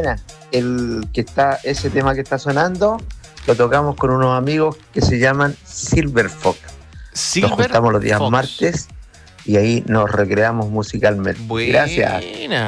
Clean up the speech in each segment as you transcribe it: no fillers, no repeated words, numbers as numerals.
buena. Ese tema que está sonando lo tocamos con unos amigos que se llaman Silver Fox. Nos juntamos los días martes y ahí nos recreamos musicalmente. Gracias.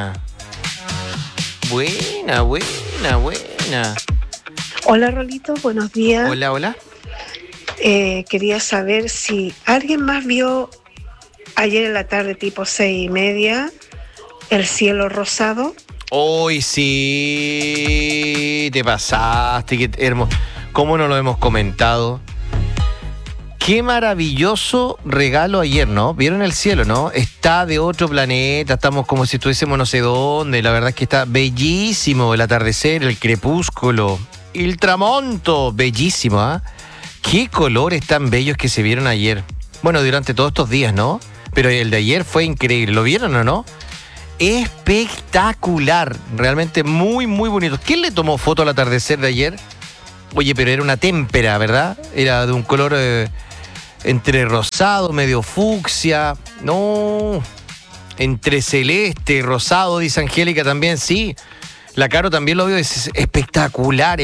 Buena. Hola, Rolito, buenos días. Hola. Quería saber si alguien más vio ayer en la tarde, tipo 6:30, el cielo rosado. Hoy sí, te pasaste, qué hermoso. ¿Cómo no lo hemos comentado? Qué maravilloso regalo ayer, ¿no? ¿Vieron el cielo, no? Está de otro planeta, estamos como si estuviésemos no sé dónde. La verdad es que está bellísimo el atardecer, el crepúsculo, el tramonto, bellísimo, ¿ah? Qué colores tan bellos que se vieron ayer. Bueno, durante todos estos días, ¿no? Pero el de ayer fue increíble. ¿Lo vieron o no? Espectacular, realmente muy, muy bonito. ¿Quién le tomó foto al atardecer de ayer? Oye, pero era una témpera, ¿verdad? Era de un color entre rosado, medio fucsia. No, entre celeste, rosado, dice Angélica también, sí. La Caro también lo vio, es espectacular.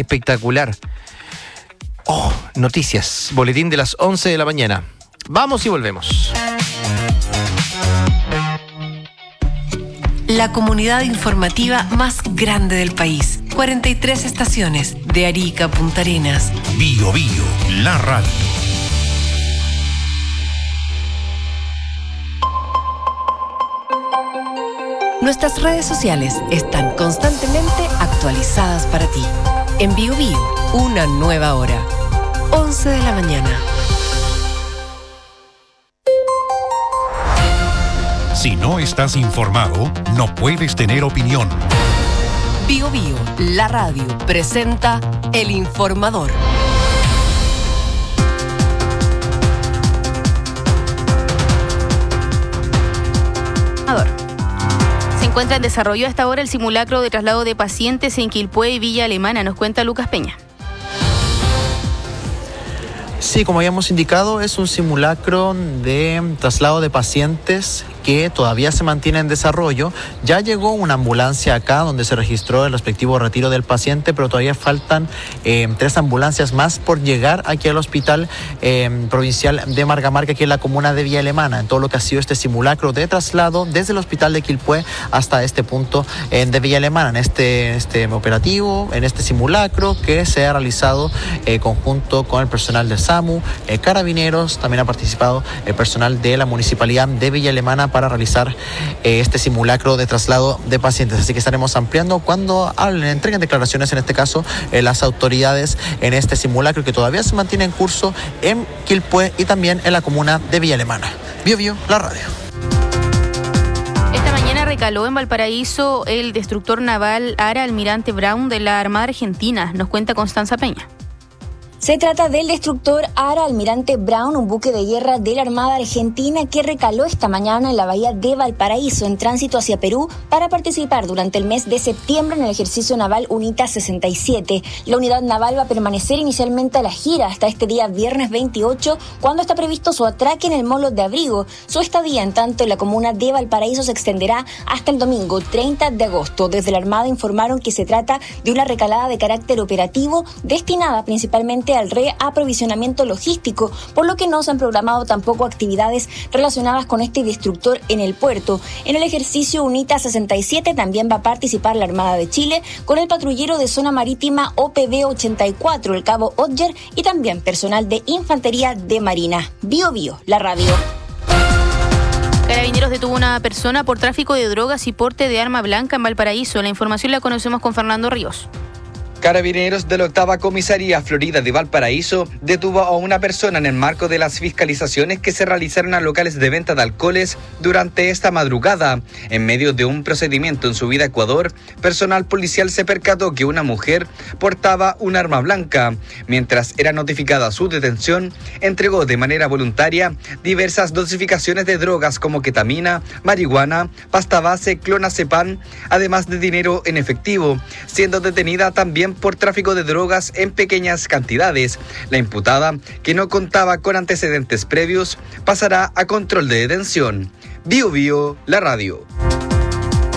Oh, noticias, boletín de las 11 de la mañana. Vamos y volvemos. La comunidad informativa más grande del país. 43 estaciones, de Arica a Punta Arenas. Bio, la radio. Nuestras redes sociales están constantemente actualizadas para ti. En Bio, una nueva hora. 11 de la mañana. Si no estás informado, no puedes tener opinión. Bio, la radio, presenta El Informador. Se encuentra en desarrollo hasta ahora el simulacro de traslado de pacientes en Quilpué y Villa Alemana, nos cuenta Lucas Peña. Sí, como habíamos indicado, es un simulacro de traslado de pacientes que todavía se mantiene en desarrollo. Ya llegó una ambulancia acá donde se registró el respectivo retiro del paciente, pero todavía faltan 3 ambulancias más por llegar aquí al hospital provincial de Margamarca, aquí en la comuna de Villa Alemana, en todo lo que ha sido este simulacro de traslado desde el hospital de Quilpué hasta este punto de Villa Alemana, en este operativo, en este simulacro que se ha realizado conjunto con el personal de SAMU, Carabineros. También ha participado el personal de la Municipalidad de Villa Alemana para realizar este simulacro de traslado de pacientes. Así que estaremos ampliando cuando entreguen declaraciones, en este caso, las autoridades en este simulacro que todavía se mantiene en curso en Quilpué y también en la comuna de Villa Alemana. Bio, la radio. Esta mañana recaló en Valparaíso el destructor naval Ara Almirante Brown de la Armada Argentina, nos cuenta Constanza Peña. Se trata del destructor Ara Almirante Brown, un buque de guerra de la Armada Argentina que recaló esta mañana en la bahía de Valparaíso en tránsito hacia Perú para participar durante el mes de septiembre en el ejercicio naval UNITA 67. La unidad naval va a permanecer inicialmente a la gira hasta este día viernes 28, cuando está previsto su atraque en el molo de Abrigo. Su estadía en tanto en la comuna de Valparaíso se extenderá hasta el domingo 30 de agosto. Desde la Armada informaron que se trata de una recalada de carácter operativo destinada principalmente al reaprovisionamiento logístico, por lo que no se han programado tampoco actividades relacionadas con este destructor en el puerto. En el ejercicio UNITA 67 también va a participar la Armada de Chile con el patrullero de zona marítima OPB 84, el cabo Otger, y también personal de Infantería de Marina. Bio, la radio. Carabineros detuvo una persona por tráfico de drogas y porte de arma blanca en Valparaíso. La información la conocemos con Fernando Ríos. Carabineros de la 8ª Comisaría Florida de Valparaíso detuvo a una persona en el marco de las fiscalizaciones que se realizaron a locales de venta de alcoholes durante esta madrugada. En medio de un procedimiento en Subida a Ecuador, personal policial se percató que una mujer portaba un arma blanca. Mientras era notificada su detención, entregó de manera voluntaria diversas dosificaciones de drogas como ketamina, marihuana, pasta base, clonazepam, además de dinero en efectivo, siendo detenida también por tráfico de drogas en pequeñas cantidades. La imputada, que no contaba con antecedentes previos, pasará a control de detención. Bio, la radio.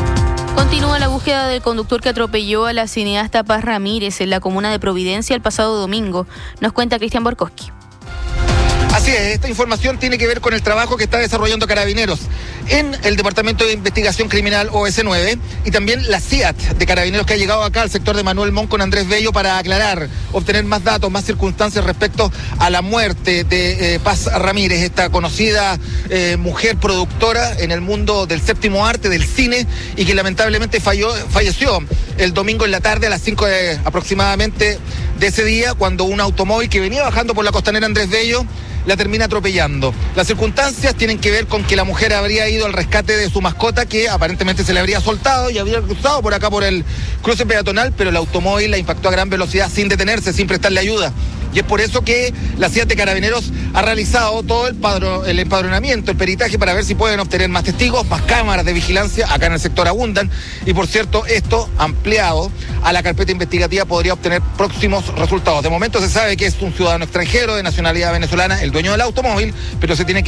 Continúa la búsqueda del conductor que atropelló a la cineasta Paz Ramírez en la comuna de Providencia el pasado domingo. Nos cuenta Cristian Borkowski. Así es, esta información tiene que ver con el trabajo que está desarrollando Carabineros en el Departamento de Investigación Criminal OS9 y también la CIAT de Carabineros que ha llegado acá al sector de Manuel Montt con Andrés Bello para aclarar, obtener más datos, más circunstancias respecto a la muerte de Paz Ramírez, esta conocida mujer productora en el mundo del séptimo arte, del cine, y que lamentablemente falleció el domingo en la tarde a las 5 aproximadamente de ese día, cuando un automóvil que venía bajando por la costanera Andrés Bello la termina atropellando. Las circunstancias tienen que ver con que la mujer habría ido al rescate de su mascota, que aparentemente se le habría soltado y habría cruzado por acá por el cruce peatonal, pero el automóvil la impactó a gran velocidad sin detenerse, sin prestarle ayuda. Y es por eso que la CIAT de Carabineros ha realizado todo el empadronamiento, el peritaje, para ver si pueden obtener más testigos, más cámaras de vigilancia. Acá en el sector abundan. Y por cierto, esto ampliado a la carpeta investigativa podría obtener próximos resultados. De momento se sabe que es un ciudadano extranjero de nacionalidad venezolana, el dueño del automóvil, pero se tiene que